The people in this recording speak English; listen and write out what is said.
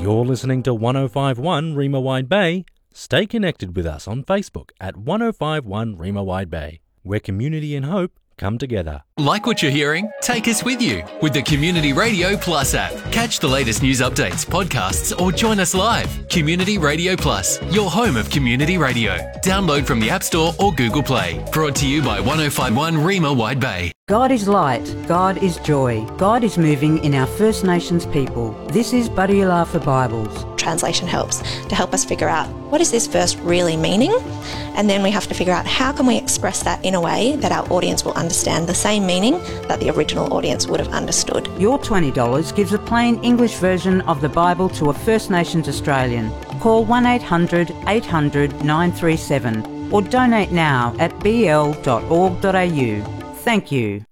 You're listening to 1051 Rima Wide Bay. Stay connected with us on Facebook at 1051 Rima Wide Bay, where community and hope come together. Like what you're hearing? Take us with you with the Community Radio Plus app. Catch the latest news updates, podcasts, or join us live. Community Radio Plus, your home of community radio. Download from the App Store or Google Play. Brought to you by 1051 Rima Wide Bay. God is light, God is joy, God is moving in our First Nations people. This is Buddyalafa Bibles. Translation helps to help us figure out what is this verse really meaning, and then we have to figure out how can we express that in a way that our audience will understand the same meaning that the original audience would have understood. Your $20 gives a plain English version of the Bible to a First Nations Australian. Call 1800 800 937 or donate now at bl.org.au. Thank you.